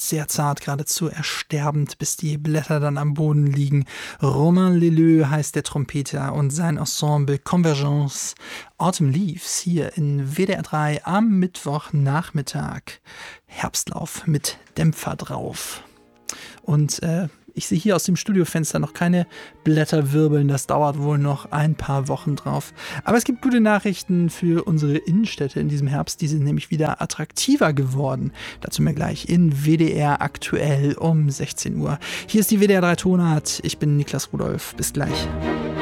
sehr zart, geradezu ersterbend, bis die Blätter dann am Boden liegen. Romain Leleu heißt der Trompeter und sein Ensemble Convergence. Autumn Leaves hier in WDR 3 am Mittwochnachmittag. Herbstlauf mit Dämpfer drauf. Und ich sehe hier aus dem Studiofenster noch keine Blätter wirbeln. Das dauert wohl noch ein paar Wochen drauf. Aber es gibt gute Nachrichten für unsere Innenstädte in diesem Herbst. Die sind nämlich wieder attraktiver geworden. Dazu mehr gleich in WDR aktuell um 16 Uhr. Hier ist die WDR 3 Tonart. Ich bin Niklas Rudolph. Bis gleich.